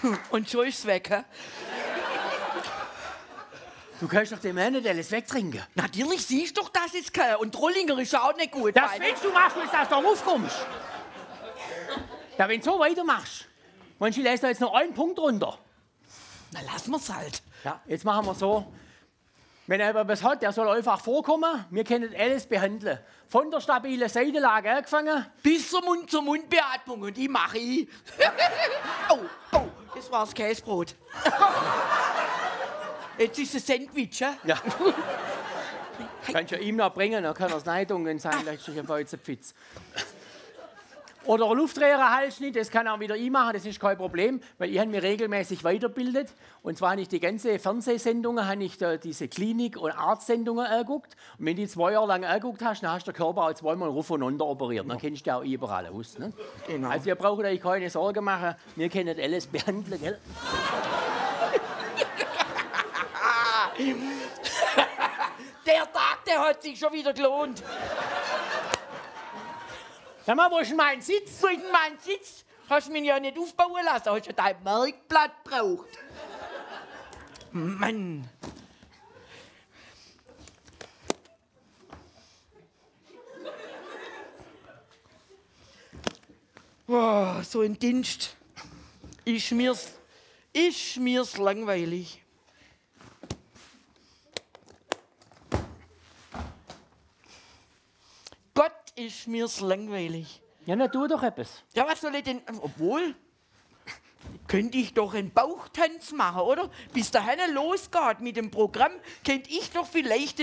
Und schon ist es weg, hä? Du kannst doch dem Mann nicht alles wegtrinken. Natürlich siehst du doch, dass ich es kann. Und Trollinger ist auch nicht gut. Das willst du machen, weil du aus dem Ruf kommst. Ja, wenn du so weitermachst, meinst du, ich lässt da jetzt noch einen Punkt runter. Na, lassen wir's halt. Ja, jetzt machen wir so. Wenn er was hat, der soll einfach vorkommen. Wir können alles behandeln. Von der stabilen Seitenlage angefangen. Bis zur Mund-zu-Mund-Beatmung. Und die mache ich. Oh, das war das Käsebrot. Jetzt ist es Sandwich, hä? Ja. Kannst du ihm noch bringen, dann kann er es Neidungen sein, letztlich ein Pfitz. Oder ein Luftröhrenhalsschnitt, das kann er wieder ich machen, das ist kein Problem, weil ich habe mich regelmäßig weiterbildet. Und zwar habe ich die ganze Fernsehsendungen, habe ich diese Klinik- und Arztsendungen angeguckt. Und wenn du die 2 Jahre lang angeguckt hast, dann hast du den Körper auch 2-mal rauf und runter operiert. Dann kennst du ja auch überall aus. Ne? Genau. Also ihr braucht euch keine Sorgen machen, wir können alles behandeln. Gell? Der Tag, der hat sich schon wieder gelohnt. Sag mal, wo ist denn mein Sitz? Wo ist denn mein Sitz? Hast du mich ja nicht aufbauen lassen, hast du dein Merkblatt gebraucht. Mann. Oh, so ein Dienst. Ist mir's langweilig. Gott, ist mir's langweilig. Ja, na, tu doch etwas. Ja, was soll ich denn? Obwohl, könnte ich doch einen Bauchtanz machen, oder? Bis dahin losgeht mit dem Programm, könnte ich doch vielleicht